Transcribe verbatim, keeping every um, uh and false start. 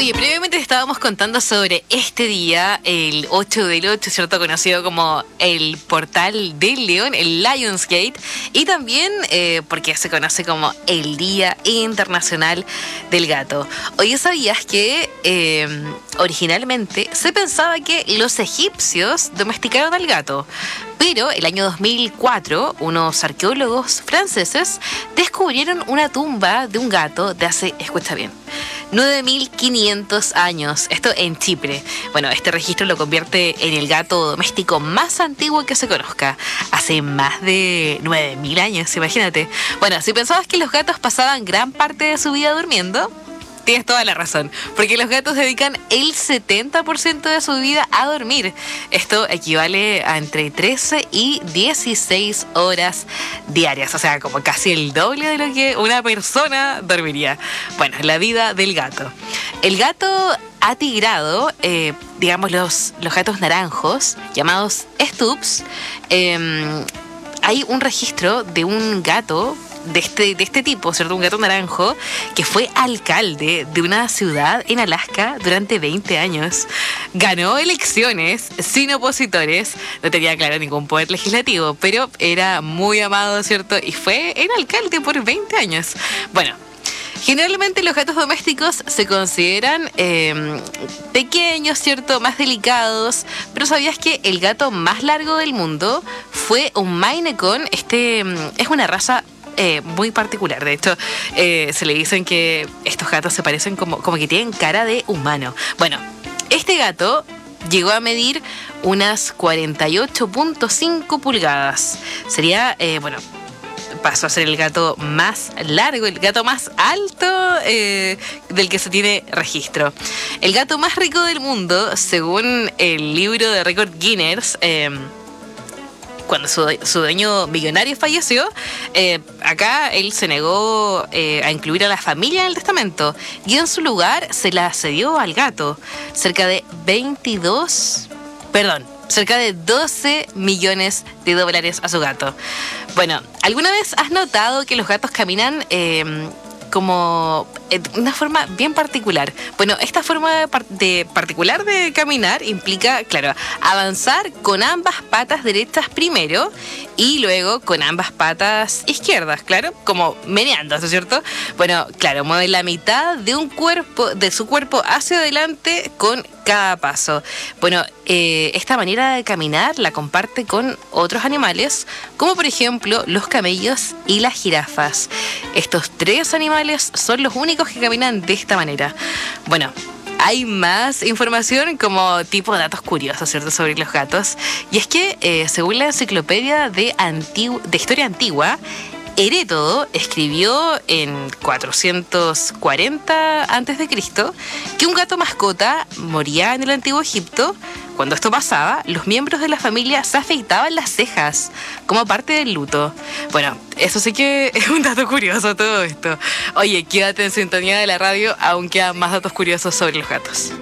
Oye, previamente estábamos contando sobre este día, el ocho del ocho, ¿cierto? Conocido como el Portal del León, el Lionsgate, y también eh, porque se conoce como el Día Internacional del Gato. Oye, ¿sabías que eh, originalmente se pensaba que los egipcios domesticaron al gato? Pero el año dos mil cuatro, unos arqueólogos franceses descubrieron una tumba de un gato de hace, escucha bien, nueve mil quinientos años, esto en Chipre. Bueno, este registro lo convierte en el gato doméstico más antiguo que se conozca, hace más de nueve mil años, imagínate. Bueno, si pensabas que los gatos pasaban gran parte de su vida durmiendo, tienes toda la razón, porque los gatos dedican el setenta por ciento de su vida a dormir. Esto equivale a entre trece y dieciséis horas diarias, o sea, como casi el doble de lo que una persona dormiría. Bueno, la vida del gato. El gato atigrado, eh, digamos los, los gatos naranjos, llamados stubs, eh, hay un registro de un gato de este, de este tipo, ¿cierto? Un gato naranjo que fue alcalde de una ciudad en Alaska durante veinte años. Ganó elecciones sin opositores, no tenía, claro, ningún poder legislativo, pero era muy amado, ¿cierto? Y fue el alcalde por veinte años. Bueno, generalmente los gatos domésticos se consideran eh, pequeños, ¿cierto? Más delicados, pero ¿sabías que el gato más largo del mundo fue un Maine Coon? Este es una raza Eh, muy particular. De hecho, eh, se le dicen que estos gatos se parecen como, como que tienen cara de humano. Bueno, este gato llegó a medir unas cuarenta y ocho punto cinco pulgadas. Sería, eh, bueno, pasó a ser el gato más largo, el gato más alto eh, del que se tiene registro. El gato más rico del mundo, según el libro de récord Guinness, eh, cuando su, su dueño millonario falleció, eh, acá él se negó eh, a incluir a la familia en el testamento y en su lugar se la cedió al gato. Cerca de veintidós, perdón, cerca de doce millones de dólares a su gato. Bueno, ¿alguna vez has notado que los gatos caminan eh, como de una forma bien particular? Bueno, esta forma de, par- de particular de caminar implica, claro, avanzar con ambas patas derechas primero y luego con ambas patas izquierdas, claro, como meneándose, ¿cierto? Bueno, claro, mueven la mitad de un cuerpo, de su cuerpo hacia adelante con cada paso. Bueno, eh, esta manera de caminar la comparte con otros animales, como por ejemplo los camellos y las jirafas. Estos tres animales son los únicos que caminan de esta manera. Bueno, hay más información como tipo datos curiosos, ¿cierto?, sobre los gatos. Y es que, eh, según la enciclopedia de, antigu- de historia antigua, Heródoto escribió en cuatrocientos cuarenta antes de Cristo que un gato mascota moría en el antiguo Egipto. Cuando esto pasaba, los miembros de la familia se afeitaban las cejas como parte del luto. Bueno, eso sí que es un dato curioso todo esto. Oye, quédate en sintonía de la radio, aún quedan más datos curiosos sobre los gatos.